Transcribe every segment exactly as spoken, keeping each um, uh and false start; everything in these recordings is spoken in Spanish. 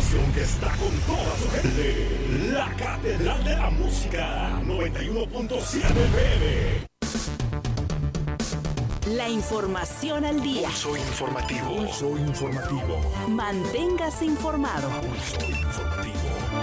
estación que está con toda su gente. La Catedral de la Música, noventa y uno punto siete F M. La información al día. Pulso informativo. Pulso informativo. Manténgase informado. Pulso informativo.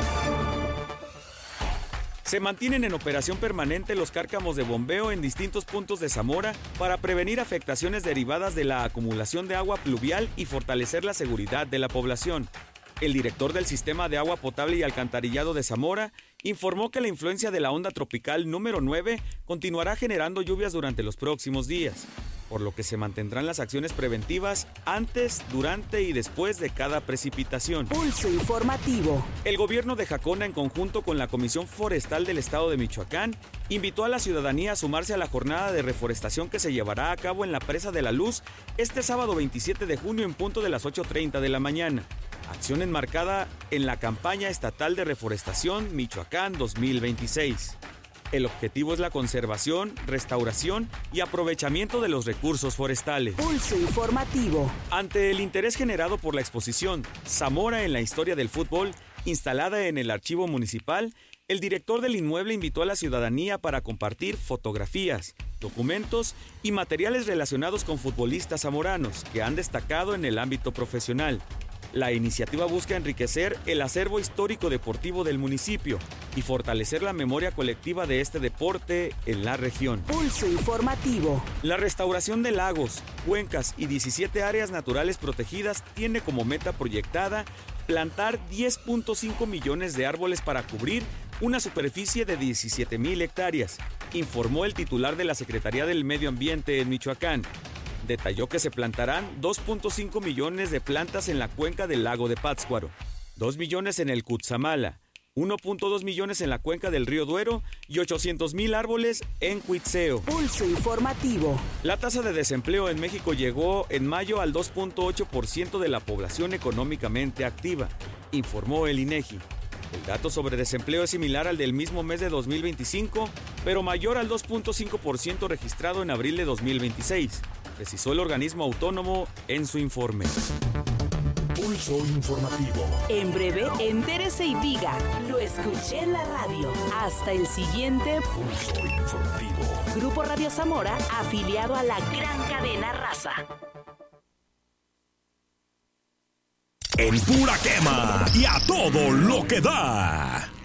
Se mantienen en operación permanente los cárcamos de bombeo en distintos puntos de Zamora para prevenir afectaciones derivadas de la acumulación de agua pluvial y fortalecer la seguridad de la población. El director del Sistema de Agua Potable y Alcantarillado de Zamora informó que la influencia de la onda tropical número nueve continuará generando lluvias durante los próximos días, por lo que se mantendrán las acciones preventivas antes, durante y después de cada precipitación. Pulso informativo. El gobierno de Jacona, en conjunto con la Comisión Forestal del Estado de Michoacán, invitó a la ciudadanía a sumarse a la jornada de reforestación que se llevará a cabo en la Presa de la Luz este sábado veintisiete de junio en punto de las ocho treinta de la mañana. Acción enmarcada en la campaña estatal de reforestación Michoacán dos mil veintiséis. El objetivo es la conservación, restauración y aprovechamiento de los recursos forestales. Pulso informativo. Ante el interés generado por la exposición Zamora en la historia del fútbol, instalada en el archivo municipal, el director del inmueble invitó a la ciudadanía para compartir fotografías, documentos y materiales relacionados con futbolistas zamoranos que han destacado en el ámbito profesional. La iniciativa busca enriquecer el acervo histórico deportivo del municipio y fortalecer la memoria colectiva de este deporte en la región. Pulso informativo. La restauración de lagos, cuencas y diecisiete áreas naturales protegidas tiene como meta proyectada plantar diez punto cinco millones de árboles para cubrir una superficie de diecisiete mil hectáreas, informó el titular de la Secretaría del Medio Ambiente en Michoacán. Detalló que se plantarán dos punto cinco millones de plantas en la cuenca del lago de Pátzcuaro, dos millones en el Cutzamala, uno punto dos millones en la cuenca del río Duero y ochocientos mil árboles en Cuitzeo. Pulso informativo. La tasa de desempleo en México llegó en mayo al dos punto ocho por ciento de la población económicamente activa, informó el INEGI. El dato sobre desempleo es similar al del mismo mes de dos mil veinticinco, pero mayor al dos punto cinco por ciento registrado en abril de dos mil veintiséis, precisó el organismo autónomo en su informe. Pulso informativo. En breve, entérese y diga, lo escuché en la radio. Hasta el siguiente Pulso informativo. Grupo Radio Zamora, afiliado a la gran cadena Raza. En pura quema y a todo lo que da.